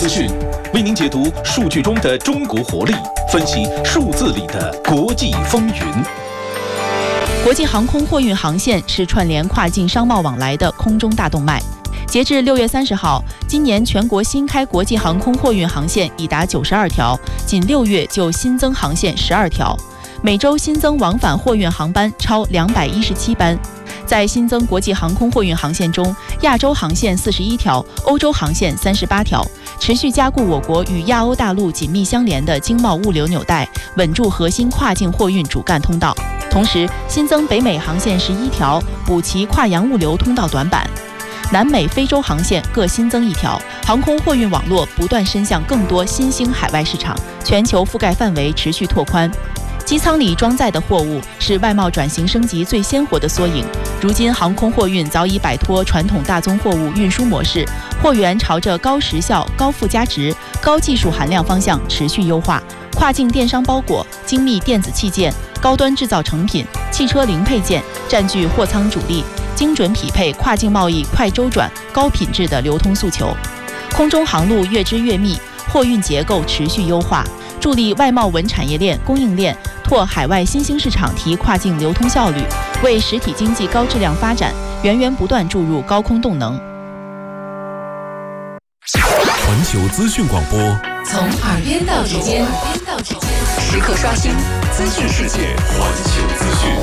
资讯，为您解读数据中的中国活力，分析数字里的国际风云。 国际航空货运航线是串联跨境商贸往来的空中大动脉。截至6月30号，今年全国新开国际航空货运航线已达92条，仅6月就新增航线12条，每周新增往返货运航班超217班。在新增国际航空货运航线中，亚洲航线41条，欧洲航线38条，持续加固我国与亚欧大陆紧密相连的经贸物流纽带，稳住核心跨境货运主干通道。同时，新增北美航线11条，补齐跨洋物流通道短板。南美、非洲航线各新增1条，航空货运网络不断伸向更多新兴海外市场，全球覆盖范围持续拓宽。机舱里装载的货物是外贸转型升级最鲜活的缩影。如今，航空货运早已摆脱传统大宗货物运输模式，货源朝着高时效、高附加值、高技术含量方向持续优化。跨境电商包裹、精密电子器件、高端制造成品、汽车零配件占据货仓主力，精准匹配跨境贸易快周转、高品质的流通诉求。空中航路越织越密，货运结构持续优化，助力外贸稳产业链、供应链拓海外新兴市场，提跨境流通效率，为实体经济高质量发展源源不断注入高空动能。 环球资讯广播， 从耳边到指尖，时刻刷新资讯世界。 环球资讯。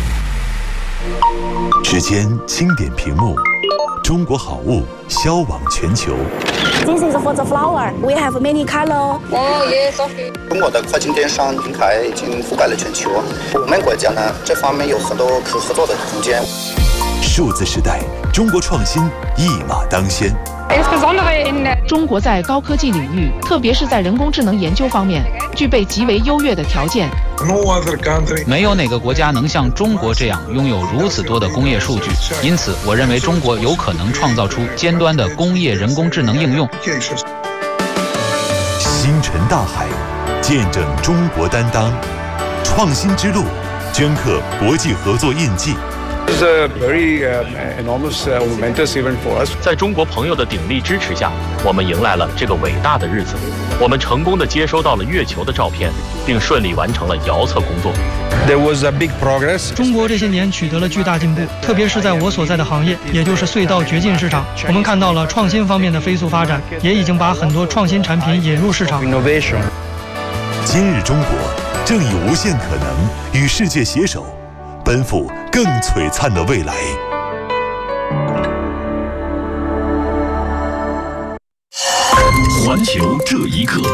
时间轻点屏幕，中国好物销往全球。 This is for the flower. We have many color. Oh yes, okay. 中国的跨境电商平台已经覆盖了全球，我们国家呢这方面有很多可合作的空间。 数字时代，中国创新一马当先。 中国在高科技领域，特别是在人工智能研究方面，具备极为优越的条件。 没有哪个国家能像中国这样拥有如此多的工业数据，因此我认为中国有可能创造出尖端的工业人工智能应用。 星辰大海，见证中国担当，创新之路，镌刻国际合作印记。 This is a very enormous momentous event for us. 在中国朋友的鼎力支持下，我们迎来了这个伟大的日子。我们成功地接收到了月球的照片，并顺利完成了遥测工作。 There was a big progress. 中国这些年取得了巨大进步，特别是在我所在的行业，也就是隧道掘进市场，我们看到了创新方面的飞速发展，也已经把很多创新产品引入市场。 Innovation. 今日中国正以无限可能与世界携手，奔赴更璀璨的未来。 环球这一刻，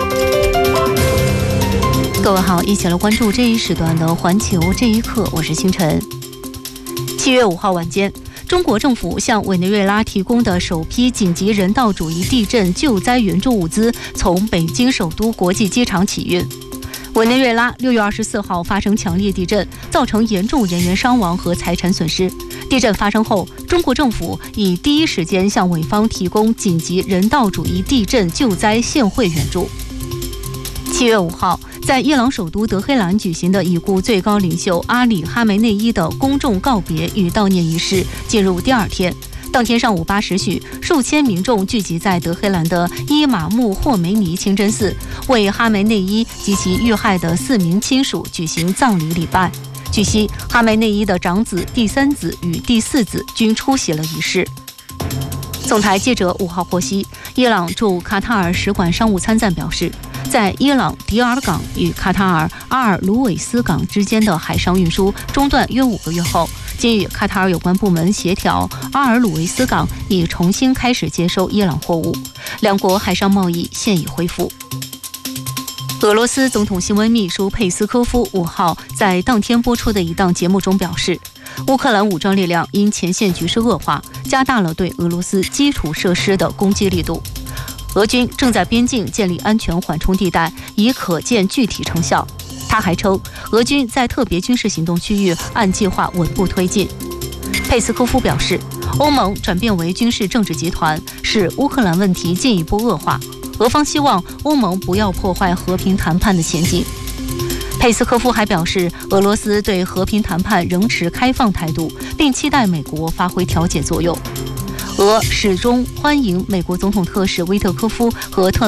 各位好，一起来关注这一时段的环球这一刻，我是星辰。7月5号晚间，中国政府向委内瑞拉提供的首批紧急人道主义地震救灾援助物资从北京首都国际机场起运。委内瑞拉6月24号发生强烈地震，造成严重人员伤亡和财产损失。地震发生后，中国政府以第一时间向委方提供紧急人道主义地震救灾现汇援助。7月5号，在伊朗首都德黑兰举行的已故最高领袖阿里·哈梅内伊的公众告别与悼念仪式进入第2天。当天上午8时许，数千民众聚集在德黑兰的伊玛目霍梅尼清真寺，为哈梅内伊及其遇害的4名亲属举行葬礼礼拜。据悉，哈梅内伊的长子、第3子与第4子均出席了仪式。总台记者5号获悉，伊朗驻卡塔尔使馆商务参赞表示，在伊朗迪尔港与卡塔尔阿尔鲁韦斯港之间的海上运输中断约5个月后，经与卡塔尔有关部门协调，阿尔鲁韦斯港已重新开始接收伊朗货物，两国海上贸易现已恢复。俄罗斯总统新闻秘书佩斯科夫5号在当天播出的一档节目中表示，乌克兰武装力量因前线局势恶化，加大了对俄罗斯基础设施的攻击力度。俄军正在边境建立安全缓冲地带，已可见具体成效。他还称，俄军在特别军事行动区域按计划稳步推进。佩斯科夫表示，欧盟转变为军事政治集团，使乌克兰问题进一步恶化。俄方希望欧盟不要破坏和平谈判的前景。佩斯科夫还表示，俄罗斯对和平谈判仍持开放态度，并期待美国发挥调解作用。俄始终欢迎美国总统特使威特科夫和特